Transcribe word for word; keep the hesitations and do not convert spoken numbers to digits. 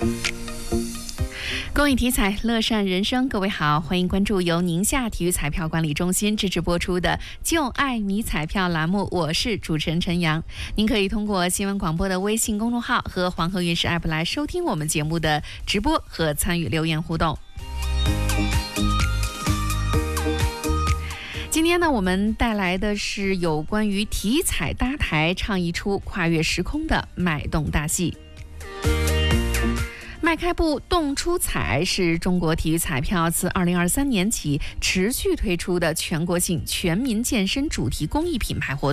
公益体彩，乐善人生。各位好，欢迎关注由宁夏体育彩票管理中心支持播出的就爱迷彩票栏目，我是主持人陈阳。您可以通过新闻广播的微信公众号和黄河运势 App 来收听我们节目的直播和参与留言互动。今天呢，我们带来的是有关于体彩搭台唱一出跨越时空的脉动大戏。迈开步动出彩是中国体育彩票自二零二三年起持续推出的全国性全民健身主题公益品牌活动。